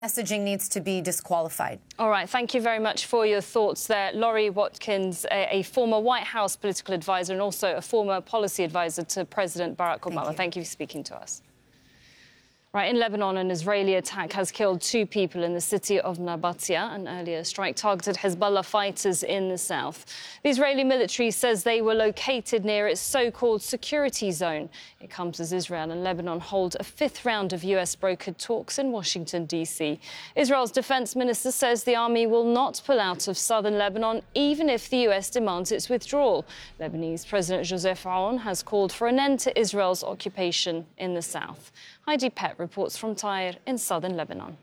Messaging needs to be disqualified. All right. Thank you very much for your thoughts there. Laurie Watkins, a former White House political advisor and also a former policy advisor to President Barack Obama. Thank you for speaking to us. Right, in Lebanon, an Israeli attack has killed 2 people in the city of Nabatia. An earlier strike targeted Hezbollah fighters in the south. The Israeli military says they were located near its so-called security zone. It comes as Israel and Lebanon hold a 5th round of US-brokered talks in Washington, D.C. Israel's defense minister says the army will not pull out of southern Lebanon, even if the US demands its withdrawal. Lebanese President Joseph Aoun has called for an end to Israel's occupation in the south. Heidi Pett reports from Tyre in southern Lebanon.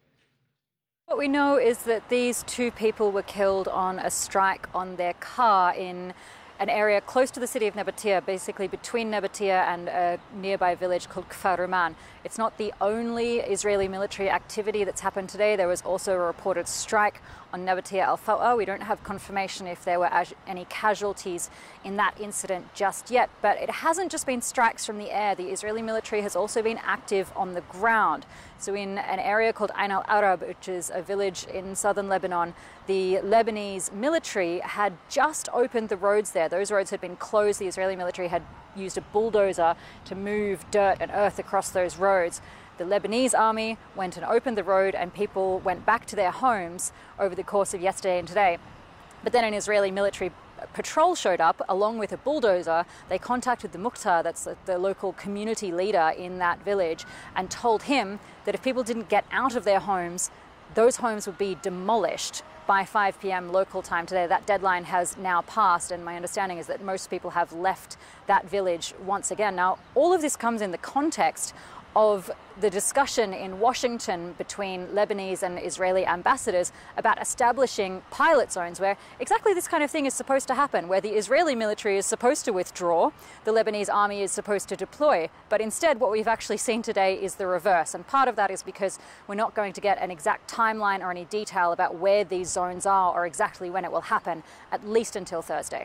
What we know is that these 2 people were killed on a strike on their car in an area close to the city of Nabatia, basically between Nabatia and a nearby village called Kfar Ruman. It's not the only Israeli military activity that's happened today. There was also a reported strike on Nabatia Al-Fawa. We don't have confirmation if there were any casualties in that incident just yet, but it hasn't just been strikes from the air. The Israeli military has also been active on the ground. So in an area called Ain al-Arab, which is a village in southern Lebanon, the Lebanese military had just opened the roads there. Those roads had been closed. The Israeli military had used a bulldozer to move dirt and earth across those roads. The Lebanese army went and opened the road and people went back to their homes over the course of yesterday and today. But then an Israeli military patrol showed up along with a bulldozer. They contacted the Mukhtar, that's the local community leader in that village, and told him that if people didn't get out of their homes, those homes would be demolished by 5 p.m. local time today. That deadline has now passed, and my understanding is that most people have left that village once again. Now, all of this comes in the context of the discussion in Washington between Lebanese and Israeli ambassadors about establishing pilot zones where exactly this kind of thing is supposed to happen, where the Israeli military is supposed to withdraw, the Lebanese army is supposed to deploy. But instead, what we've actually seen today is the reverse. And part of that is because we're not going to get an exact timeline or any detail about where these zones are or exactly when it will happen, at least until Thursday.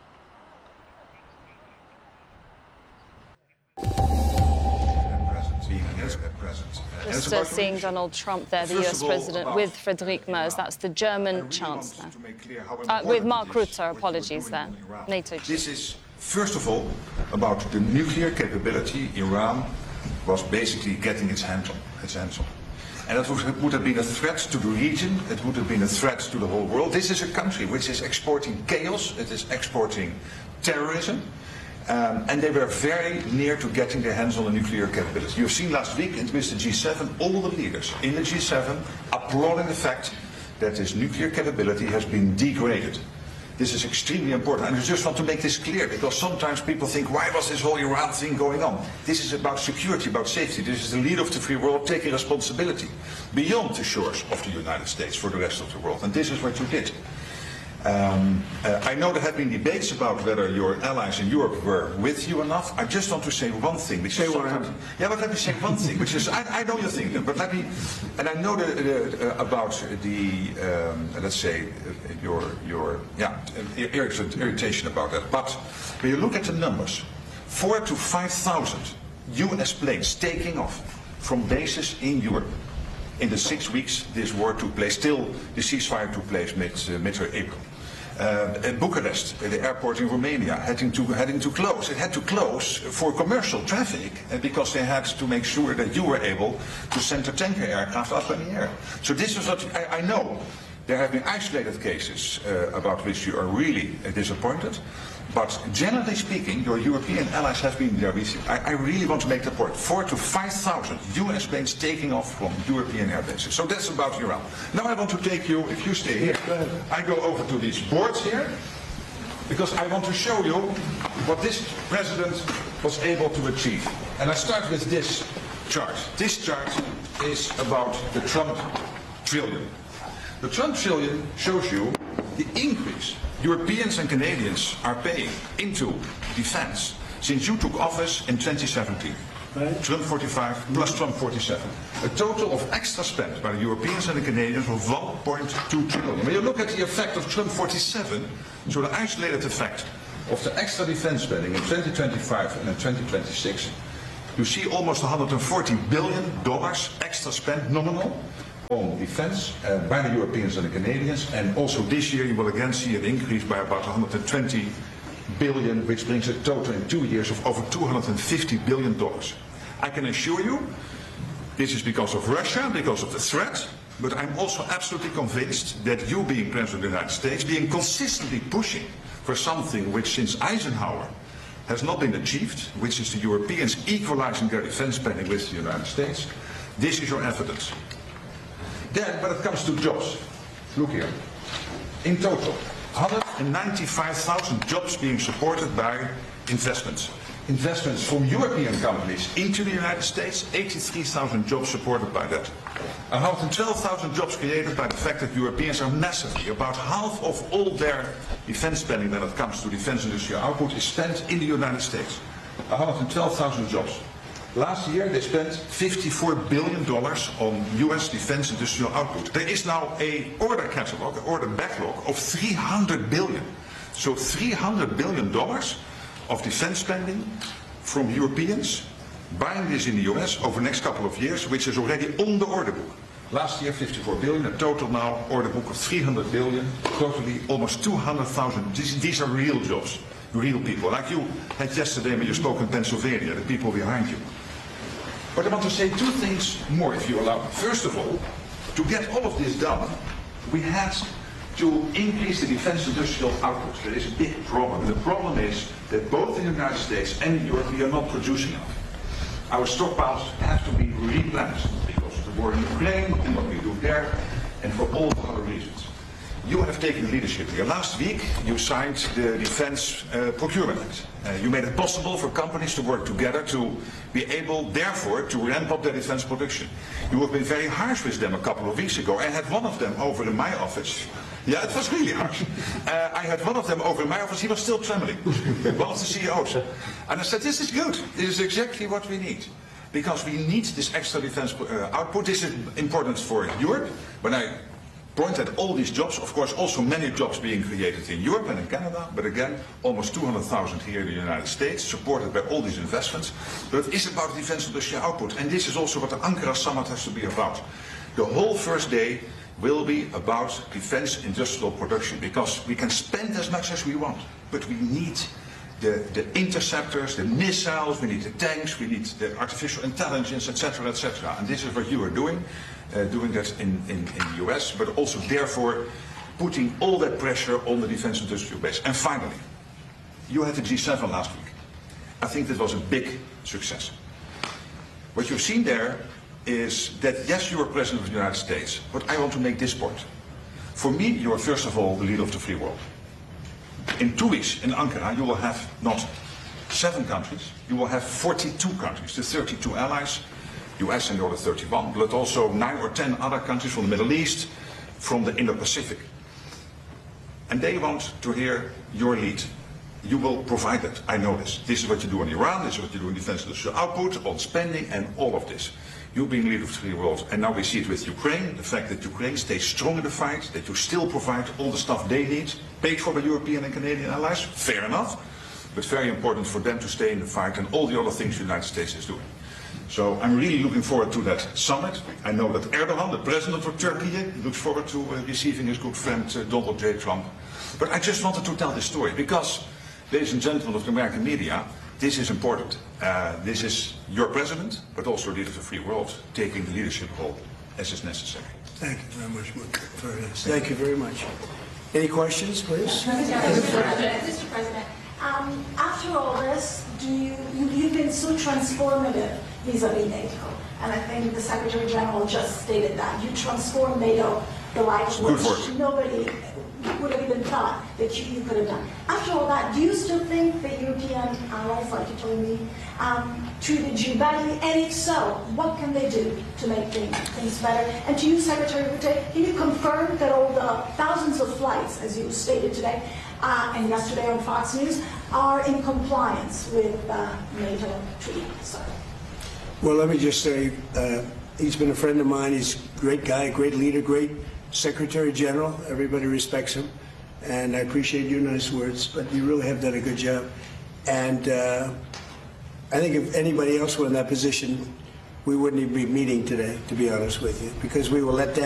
Just seeing Donald Trump there, the US president, with Friedrich Merz, that's the German chancellor. With Mark Rutte, apologies there, NATO chief. This is, first of all, about the nuclear capability Iran was basically getting its hands on. And it would have been a threat to the region, it would have been a threat to the whole world. This is a country which is exporting chaos, it is exporting terrorism. And they were very near to getting their hands on the nuclear capability. You've seen last week with the G7, all the leaders in the G7 applauding the fact that this nuclear capability has been degraded. This is extremely important, and I just want to make this clear, because sometimes people think, why was this whole Iran thing going on? This is about security, about safety. This is the leader of the free world taking responsibility beyond the shores of the United States for the rest of the world, and this is what you did. I know there have been debates about whether your allies in Europe were with you enough. I just want to say one thing. Which is but let me say one thing, which is, I know your thing, but let me, and I know about the, let's say, your irritation about that. But when you look at the numbers, 4,000 to 5,000 US planes taking off from bases in Europe. In the 6 weeks this war took place, still the ceasefire took place mid-April. Bucharest, the airport in Romania, heading to close. It had to close for commercial traffic because they had to make sure that you were able to send a tanker aircraft up in the air. So this is what I know. There have been isolated cases about which you are really disappointed. But generally speaking, your European allies have been there with you. I really want to make the point. 4,000 to 5,000 US planes taking off from European air bases. So that's about Iran. Now I want to take you, if you stay here, I go over to these boards here, because I want to show you what this president was able to achieve. And I start with this chart. This chart is about the Trump trillion. The Trump trillion shows you the increase Europeans and Canadians are paying into defense since you took office in 2017. Right. Trump 45 plus Trump 47. A total of extra spent by the Europeans and the Canadians of 1.2 trillion. When you look at the effect of Trump 47, so the isolated effect of the extra defense spending in 2025 and in 2026, you see almost $140 billion extra spent nominal. on defense by the Europeans and the Canadians, and also this year you will again see an increase by about 120 billion, which brings a total in 2 years of over $250 billion. I can assure you this is because of Russia, because of the threat, but I'm also absolutely convinced that you, being President of the United States, being consistently pushing for something which since Eisenhower has not been achieved, which is the Europeans equalizing their defense spending with the United States, this is your evidence. Then, when it comes to jobs, look here. In total, 195,000 jobs being supported by investments. Investments from European companies into the United States, 83,000 jobs supported by that. 112,000 jobs created by the fact that Europeans are massively, about half of all their defense spending when it comes to defense industrial output is spent in the United States. 112,000 jobs. Last year they spent $54 billion on US defense industrial output. There is now an order catalog, an order backlog of $300 billion. So $300 billion of defense spending from Europeans, buying this in the US over the next couple of years, which is already on the order book. Last year 54 billion, a total now order book of 300 billion, totally almost 200,000. These are real jobs, real people, like you had yesterday when you spoke in Pennsylvania, the people behind you. But I want to say two things more, if you allow me. First of all, to get all of this done, we had to increase the defense industrial output. There is a big problem. The problem is that both in the United States and in Europe we are not producing enough. Our stockpiles have to be replenished because of the war in Ukraine and what we do there, and for all the other reasons. You have taken leadership here. Last week you signed the Defense Procurement Act. You made it possible for companies to work together to be able, therefore, to ramp up their defense production. You have been very harsh with them a couple of weeks ago. I had one of them over in my office. Yeah, it was really harsh. I had one of them over in my office. He was still trembling. One of the CEOs. And I said, this is good. This is exactly what we need. Because we need this extra defense output. This is important for Europe. When I point at all these jobs, of course, also many jobs being created in Europe and in Canada, but again, almost 200,000 here in the United States, supported by all these investments. But it is about defense industrial output. And this is also what the Ankara summit has to be about. The whole first day will be about defense industrial production, because we can spend as much as we want, but we need the interceptors, the missiles, we need the tanks, we need the artificial intelligence, etc., etc. And this is what you are doing that in the US, but also therefore putting all that pressure on the defense industrial base. And finally, you had the G7 last week. I think that was a big success. What you've seen there is that, yes, you are President of the United States, but I want to make this point. For me, you are first of all the leader of the free world. In 2 weeks in Ankara, you will have not 7 countries, you will have 42 countries, the 32 allies, US and the other 31, but also 9 or 10 other countries from the Middle East, from the Indo-Pacific. And they want to hear your lead. You will provide that, I know this. This is what you do in Iran, this is what you do in defense industrial output, on spending, and all of this. You being leader of the free world, and now we see it with Ukraine, the fact that Ukraine stays strong in the fight, that you still provide all the stuff they need, paid for by European and Canadian allies, fair enough, but very important for them to stay in the fight and all the other things the United States is doing. So I'm really looking forward to that summit. I know that Erdogan, the president of Turkey, looks forward to receiving his good friend Donald J. Trump. But I just wanted to tell this story because, ladies and gentlemen of the American media, this is important. This is your president, but also the leader of the free world, taking the leadership role as is necessary. Thank you very much, Mark. Very nice. Thank you very much. Any questions, please? Mr. President, after all this, you've been so transformative vis-a-vis NATO, and I think the Secretary General just stated that. You transformed NATO, the likes which nobody would have even thought that you could have done. After all that, do you still think the European allies, like you told me, treated you badly? And if so, what can they do to make things better? And to you, Secretary Rutte, can you confirm that all the thousands of flights, as you stated today and yesterday on Fox News, are in compliance with NATO treaty? Sorry. Well, let me just say, he's been a friend of mine. He's a great guy, great leader, great Secretary General. Everybody respects him. And I appreciate your nice words, but you really have done a good job. And I think if anybody else were in that position, we wouldn't even be meeting today, to be honest with you, because we were let down.